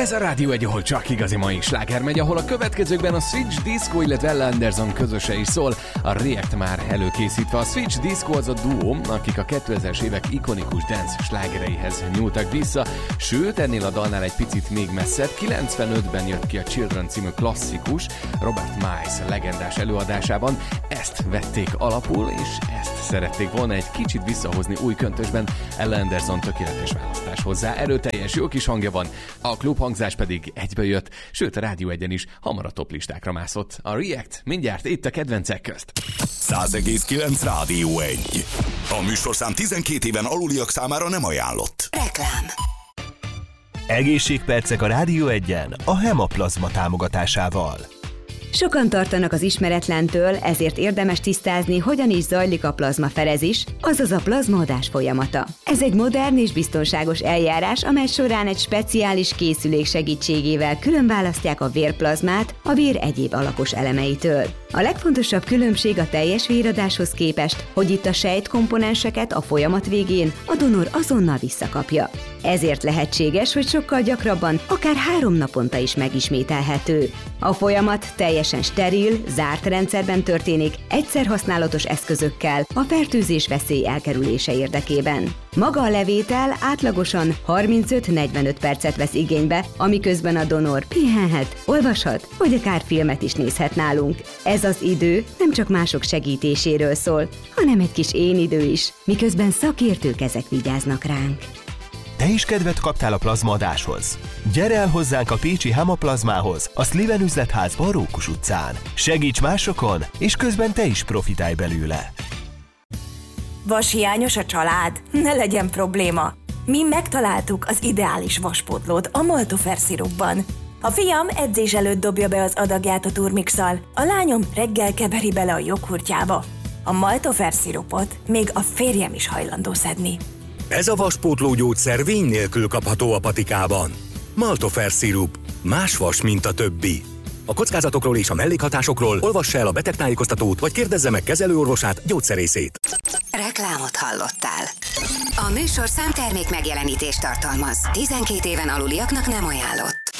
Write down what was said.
Ez a Rádió egy, ahol csak igazi mai sláger megy, ahol a következőkben a Switch Disco, illetve Ella Anderson közöse is szól, a React már előkészítve. A Switch Disco az a duó, akik a 2000-es évek ikonikus dance slágereihez nyúltak vissza, sőt ennél a dalnál egy picit még messzebb. 95-ben jött ki a Children című klasszikus, Robert Miles legendás előadásában. Ezt vették alapul, és ezt szerették volna egy kicsit visszahozni új köntösben. Ella Anderson tökéletes választás hozzá, erőteljes, jó kis hangja van, a klubhangzás pedig egybejött, sőt a Rádió 1-en is hamar a toplistákra mászott. A React mindjárt itt a kedvencek közt. 100,9 Rádió 1. A műsorszám 12 éven aluliak számára nem ajánlott. Reklám. Egészségpercek a Rádió 1-en a Hemaplazma támogatásával. Sokan tartanak az ismeretlentől, ezért érdemes tisztázni, hogyan is zajlik a plazmaferezés, azaz a plazmaadás folyamata. Ez egy modern és biztonságos eljárás, amely során egy speciális készülék segítségével különválasztják a vérplazmát a vér egyéb alapos elemeitől. A legfontosabb különbség a teljes véradáshoz képest, hogy itt a sejtkomponenseket a folyamat végén a donor azonnal visszakapja. Ezért lehetséges, hogy sokkal gyakrabban, akár 3 naponta is megismételhető. A folyamat teljesen steril, zárt rendszerben történik, egyszer használatos eszközökkel a fertőzés veszély elkerülése érdekében. Maga a levétel átlagosan 35-45 percet vesz igénybe, amiközben a donor pihenhet, olvashat, vagy akár filmet is nézhet nálunk. Ez az idő nem csak mások segítéséről szól, hanem egy kis én idő is, miközben szakértők ezek vigyáznak ránk. Te is kedvet kaptál a plazmaadáshoz? Gyere el hozzánk a pécsi Hemaplazmához, a Sliven üzletházban Rókus utcán. Segíts másokon, és közben te is profitálj belőle. Vashiányos a család? Ne legyen probléma. Mi megtaláltuk az ideális vaspótlót a Maltofer szirupban. A fiam edzés előtt dobja be az adagját a turmixal, a lányom reggel keveri bele a joghurtjába. A Maltofer szirupot még a férjem is hajlandó szedni. Ez a vaspótló gyógyszer vény nélkül kapható a patikában. Maltofer szirup. Más vas, mint a többi. A kockázatokról és a mellékhatásokról olvassa el a betegtájékoztatót, vagy kérdezze meg kezelőorvosát, gyógyszerészét. Reklámot hallottál. A műsorszám termék megjelenítést tartalmaz. 12 éven aluliaknak nem ajánlott.